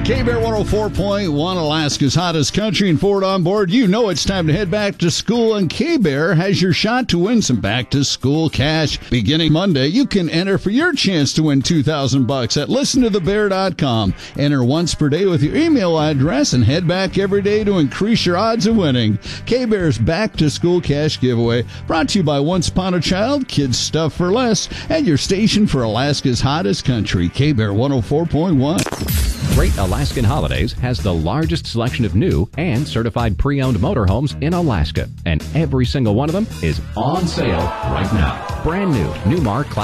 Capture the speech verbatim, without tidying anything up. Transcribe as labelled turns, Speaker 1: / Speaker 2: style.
Speaker 1: K-Bear one oh four point one, Alaska's hottest country and Ford on board. You know it's time to head back to school, and K-Bear has your shot to win some back-to-school cash. Beginning Monday, you can enter for your chance to win two thousand bucks at listen to the bear dot com. Enter once per day with your email address and head back every day to increase your odds of winning. K-Bear's back-to-school cash giveaway brought to you by Once Upon a Child, Kids Stuff for Less, and your station for Alaska's hottest country, K-Bear one oh four point one.
Speaker 2: Great Alaskan Holidays has the largest selection of new and certified pre-owned motorhomes in Alaska, and every single one of them is on sale right now. Brand new Newmar Class